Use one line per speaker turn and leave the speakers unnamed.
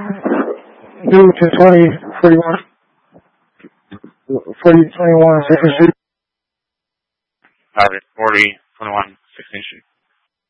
Due to 2041, 4021 2nd Street.
Got it. 4021 16th Street.